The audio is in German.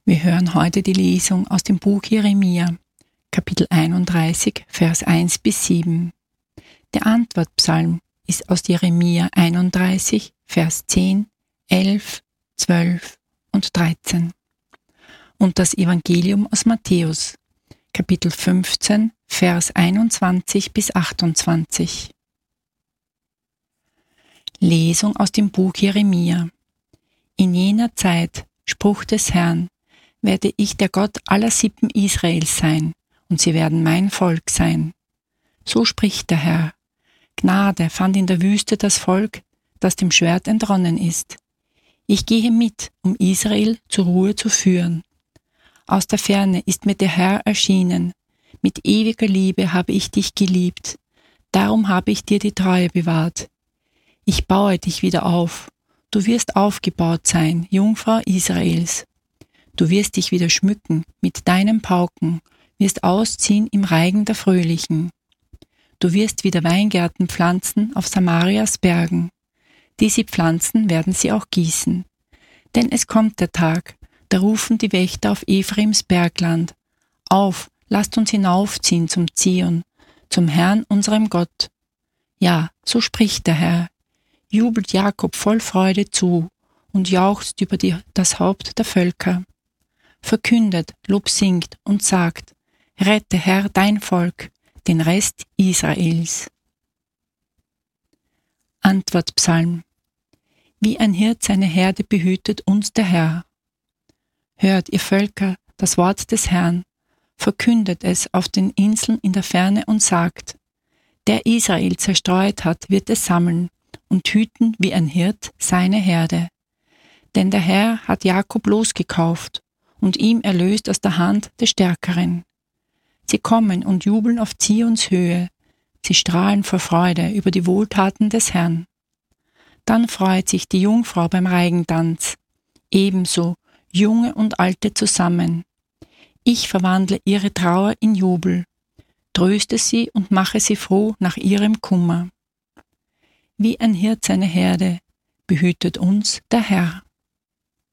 Wir hören heute die Lesung aus dem Buch Jeremia, Kapitel 31, Vers 1 bis 7. Der Antwortpsalm ist aus Jeremia 31, Vers 10, 11, 12 und 13. Und das Evangelium aus Matthäus, Kapitel 15, Vers 21 bis 28. Lesung aus dem Buch Jeremia. In jener Zeit, Spruch des Herrn, werde ich der Gott aller Sippen Israels sein, und sie werden mein Volk sein. So spricht der Herr. Gnade fand in der Wüste das Volk, das dem Schwert entronnen ist. Ich gehe mit, um Israel zur Ruhe zu führen. Aus der Ferne ist mir der Herr erschienen. Mit ewiger Liebe habe ich dich geliebt. Darum habe ich dir die Treue bewahrt. Ich baue dich wieder auf. Du wirst aufgebaut sein, Jungfrau Israels. Du wirst dich wieder schmücken mit deinen Pauken, wirst ausziehen im Reigen der Fröhlichen. Du wirst wieder Weingärten pflanzen auf Samarias Bergen. Die sie pflanzen, werden sie auch gießen. Denn es kommt der Tag, da rufen die Wächter auf Ephraims Bergland. Auf, lasst uns hinaufziehen zum Zion, zum Herrn unserem Gott. Ja, so spricht der Herr. Jubelt Jakob voll Freude zu und jauchzt über das Haupt der Völker. Verkündet, Lob singt und sagt, rette Herr dein Volk, den Rest Israels. Antwortpsalm. Wie ein Hirt seine Herde behütet uns der Herr. Hört, ihr Völker, das Wort des Herrn, verkündet es auf den Inseln in der Ferne und sagt, der Israel zerstreut hat, wird es sammeln und hüten wie ein Hirt seine Herde. Denn der Herr hat Jakob losgekauft und ihm erlöst aus der Hand des Stärkeren. Sie kommen und jubeln auf Zions Höhe, sie strahlen vor Freude über die Wohltaten des Herrn. Dann freut sich die Jungfrau beim Reigentanz, ebenso Junge und Alte zusammen. Ich verwandle ihre Trauer in Jubel, tröste sie und mache sie froh nach ihrem Kummer. Wie ein Hirt seine Herde behütet uns der Herr.